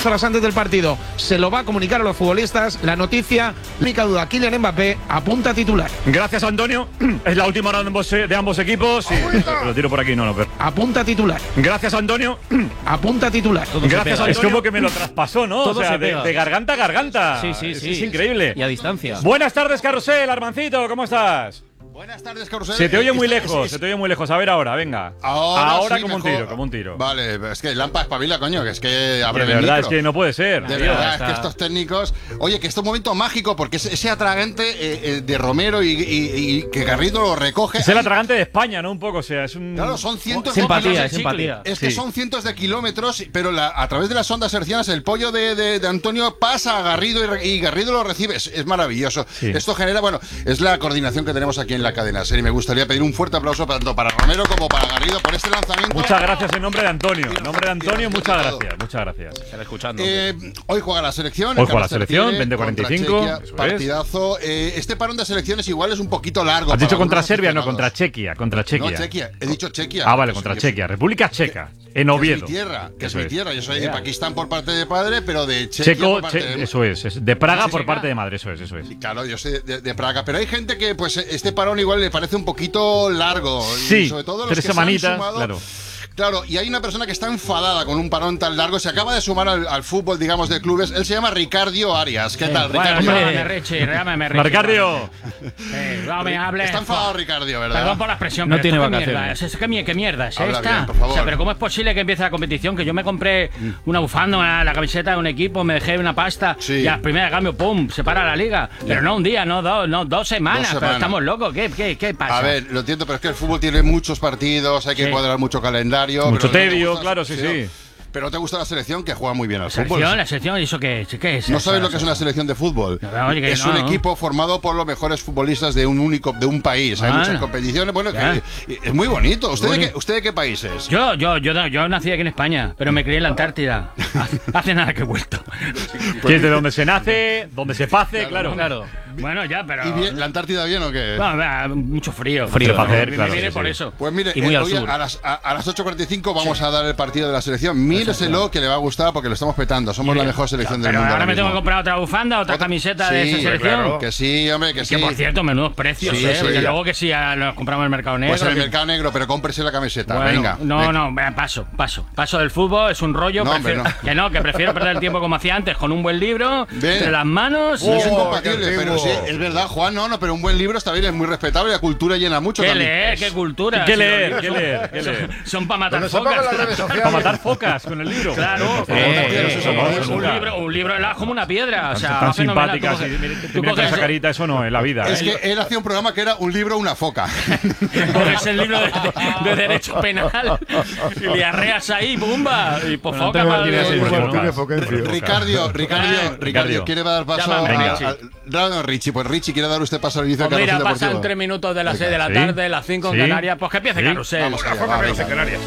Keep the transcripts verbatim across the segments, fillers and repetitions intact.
horas antes del partido. Se lo va a comunicar a los futbolistas. La noticia, la única duda, Kylian Mbappé apunta a titular. Gracias, Antonio. Es la última hora de ambos, de ambos equipos. Sí, lo tiro por aquí, no, no. Pero... Apunta a titular. Gracias, Antonio. Apunta a titular. Todo Gracias, Antonio. Es como que me lo traspasó, ¿no? Todo o sea, se de, pega. de garganta a garganta. Sí, sí, sí. Es, es increíble. Y a distancia. Buenas tardes, Carrusel, Armancito, ¿cómo estás? Buenas tardes, Carrusel. Se te oye muy Esta- lejos, es- se te oye muy lejos. A ver ahora, venga. Ahora, ahora sí, como mejor. un tiro, como un tiro. Vale, es que Lampa espabila, coño, que es que De abre el verdad, micro. es que no puede ser. De tío. verdad, es está. que estos técnicos. Oye, que esto es un momento mágico porque ese, ese atragante eh, eh, de Romero y, y- y que Garrido lo recoge. Es el Ahí- atragante de España, ¿no? Un poco, o sea, es un. Claro, son cientos Es de empatía, kilómetros. es empatía. Es que Sí. son cientos de kilómetros, pero la- a través de las ondas hercianas el pollo de, de- de Antonio pasa a Garrido y, re- y Garrido lo recibe. Es, es maravilloso. Sí. Esto genera, bueno, es la coordinación que tenemos aquí en la cadena SER y me gustaría pedir un fuerte aplauso tanto para Romero como para Garrido por este lanzamiento. Muchas gracias en nombre de Antonio. En nombre de Antonio, muchas gracias. Muchas gracias. Estará escuchando. Eh, hoy juega la selección. Hoy el juega la Carlos selección, Tercire, veinte cuarenta y cinco, contra Chequia, eso es. partidazo. Eh, este parón de selecciones igual es un poquito largo. Has para dicho contra algunos Serbia, no, aficionados. contra Chequia. Contra Chequia. No, Chequia. He dicho Chequia. Ah, vale, Que contra es- Chequia. República Checa. En Que Oviedo. es mi tierra, que Eso es mi es. tierra. Yo soy de Pakistán por parte de padre, pero de Chequia Checo, por parte che- de... eso es, es. De Praga ¿Sí, por Checa? parte de madre, eso es, eso es. Claro, yo soy de, de Praga, pero hay gente que pues este parón igual le parece un poquito largo. Sí, y sobre todo los tres que se han semanitas, sumado- claro. Claro, y hay una persona que está enfadada con un parón tan largo. Se acaba de sumar al, al fútbol, digamos, de clubes. Él se llama Ricardio Arias. ¿Qué tal, Bueno, Ricardio? llámame Richie, llámame Richie. Ricardio. Eh, no me hables. Está enfadado Ricardio, ¿verdad? Perdón por la expresión, No pero tiene esto qué vacaciones. mierda es, ¿qué, mi- qué mierda es Habla esta? bien, por favor. O sea, pero ¿cómo es posible que empiece la competición? Que yo me compré una bufanda, una- la camiseta de un equipo, me dejé una pasta Sí. y a la primera de cambio, ¡pum!, se para la liga. Pero no un día, no dos, no dos semanas. Dos Pero semanas. estamos locos. ¿Qué, qué, qué pasa? A ver, lo entiendo, pero es que el fútbol tiene muchos partidos, hay que Sí. cuadrar mucho calendario. Mucho pero no te tedio, gusta la claro, sí, selección. sí. Pero no te gusta la selección, que juega muy bien al la fútbol. selección, la selección, ¿y eso qué, es? ¿Qué es? No eso? sabes lo que es una selección de fútbol. No, oye, que es no, un ¿no? equipo formado por los mejores futbolistas de un único, de un país. Hay Ah, muchas competiciones. Bueno, ya. que, es muy bonito. ¿Usted de, Bonito. qué, ¿Usted de qué país es? Yo, yo, yo, yo nací aquí en España, pero me crié en la Antártida. Hace, hace nada que he vuelto. Que es de donde se nace, donde se pace, claro. Claro. Bueno, ya, pero. ¿Y bien, la Antártida bien o qué? Bueno, va, mucho frío. Frío para hacer, me, claro, me vine sí, por sí. eso. Pues mire, Y muy eh, al hoy sur. a las, a, a las ocho cuarenta y cinco vamos a dar el partido de la selección. Míreselo, que le va a gustar porque lo estamos petando. Somos la mejor selección del Pero mundo. ahora me tengo que mismo. comprar otra bufanda, otra, Otra- camiseta de Sí, esa selección. claro, que sí, hombre, que sí. Que por cierto, menudos precios, Sí, ¿eh? sí, Porque ya. luego que sí, ya nos compramos en el mercado negro. Pues en el que- mercado negro, pero cómprese la camiseta. Bueno, venga. no, venga. no, venga, paso, paso. Paso del fútbol, es un rollo. No, hombre, prefiero- no. Que no, que prefiero perder el tiempo como hacía antes, con un buen libro, Ven. entre las manos. No es y- incompatible, qué pero antiguo. sí, es verdad, Juan, no, no, pero un buen libro está bien, es muy respetable, la cultura llena mucho ¿Qué también. leer? ¿Qué cultura? ¿Qué Si leer? los ¿Qué libros leer? ¿Qué son- leer? Son para matar Pero se pagan focas. las redes sociales. Para matar focas con el libro. Claro, Eh, eh, eso no, eso un, nunca. libro, un libro helado como una piedra. O sea, Tan va fenomenal. simpáticas Tú y coges- mira, tú te miras coges- esa carita, eso no, en la vida. Es ¿eh? que él hacía un programa que era un libro, una foca. Coges el libro de, de derecho penal y le arreas ahí, ¡pumba! Y por Bueno, foca tengo para que ir a ese el- libro, ¿no? Tiene Foquencio. Ricardio, Ricardio, Eh, Ricardio, ¿quiere dar paso Llámame, a, Richie. a- a- Richie? Pues Richie, ¿quiere dar usted paso al inicio Pues del mira, Carrusel pasan Deportivo? tres minutos de las seis de la Sí. tarde, las cinco Sí. en Canarias. Pues que empiece Sí. Carrusel. Vamos allá, va, venga. Canarias.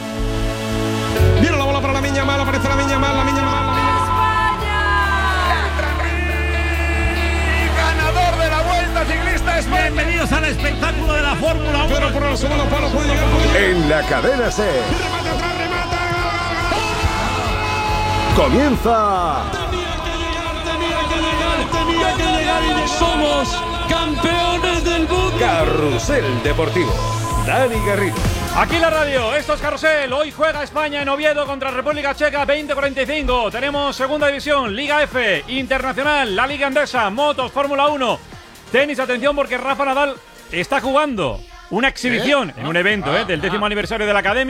Viene la bola para la Miña Mal, aparece la Miña Mal, la Miña Mal. Ganador de la Vuelta Ciclista España. Bienvenidos al espectáculo de la Fórmula uno. Pero por el segundo palo puede llegar, puede llegar. En la cadena SER. Remata atrás, remata. Comienza Tenía que llegar, tenía que llegar, tenía que llegar y somos campeones del mundo. Carrusel Deportivo. Dani Garrido. Aquí la radio, esto es Carrusel. Hoy juega España en Oviedo contra República Checa, veinte cuarenta y cinco. Tenemos Segunda División, Liga F, Internacional, la Liga Andesa, Motos, Fórmula uno. Tenis, atención porque Rafa Nadal está jugando una exhibición en un evento eh, del décimo aniversario de la Academia.